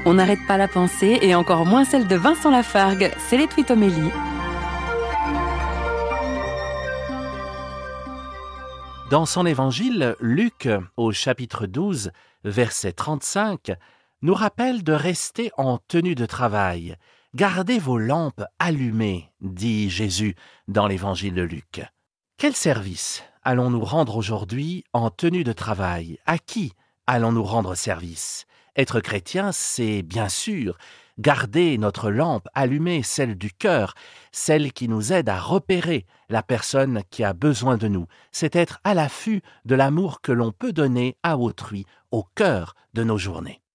On n'arrête pas la pensée et encore moins celle de Vincent Lafargue. C'est les Tweetomélies. Dans son évangile, Luc, au chapitre 12, verset 35, nous rappelle de rester en tenue de travail. « Gardez vos lampes allumées », dit Jésus dans l'évangile de Luc. Quel service allons-nous rendre aujourd'hui en tenue de travail? À qui allons-nous rendre service? Être chrétien, c'est bien sûr garder notre lampe allumée, celle du cœur, celle qui nous aide à repérer la personne qui a besoin de nous. C'est être à l'affût de l'amour que l'on peut donner à autrui au cœur de nos journées.